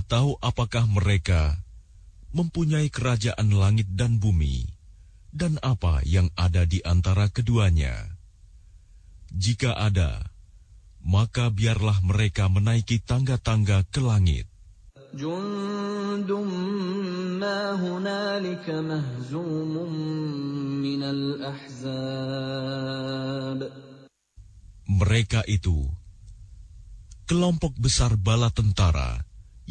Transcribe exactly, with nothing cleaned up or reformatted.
tahu apakah mereka mempunyai kerajaan langit dan bumi, dan apa yang ada di antara keduanya? Jika ada, maka biarlah mereka menaiki tangga-tangga ke langit. Jundum ma hunalika mahzumun minal ahzab. Mereka itu kelompok besar bala tentara